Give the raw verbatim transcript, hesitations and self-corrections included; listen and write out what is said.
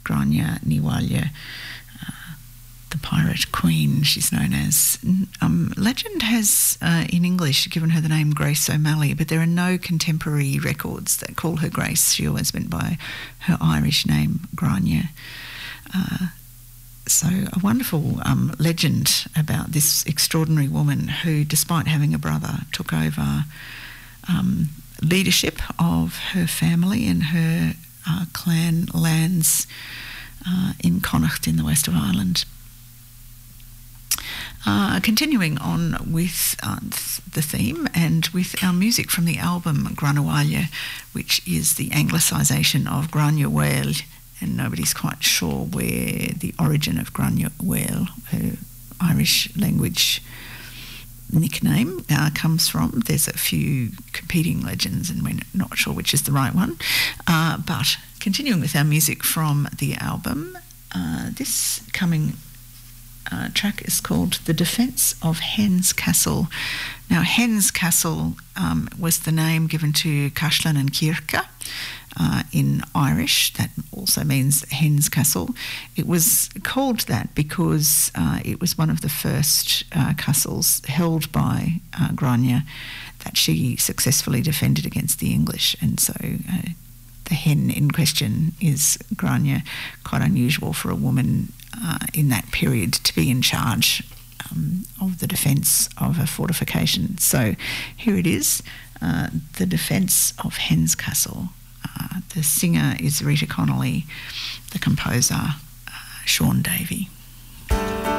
Grania Niwalya, uh, the Pirate Queen, she's known as. Um, legend has, uh, in English, given her the name Grace O'Malley, but there are no contemporary records that call her Grace. She always went by her Irish name, Grania. Uh, so a wonderful um, legend about this extraordinary woman who, despite having a brother, took over um, leadership of her family and her uh, clan lands uh, in Connacht in the west of Ireland. Uh, continuing on with uh, the theme and with our music from the album Granuaile, which is the anglicisation of Granuaile, and nobody's quite sure where the origin of Granuaile, her Irish language nickname, uh, comes from. There's a few competing legends and we're not sure which is the right one. Uh, but continuing with our music from the album, uh, this coming uh, track is called The Defence of Hen's Castle. Now, Hen's Castle um, was the name given to Cashlan and Kirka. Uh, in Irish, that also means Hen's Castle. It was called that because uh, it was one of the first uh, castles held by uh, Grania that she successfully defended against the English, and so uh, the hen in question is Grania. Quite unusual for a woman uh, in that period to be in charge um, of the defence of a fortification. So here it is, uh, The Defence of Hen's Castle. Uh, the singer is Rita Connolly, the composer, uh, Sean Davey.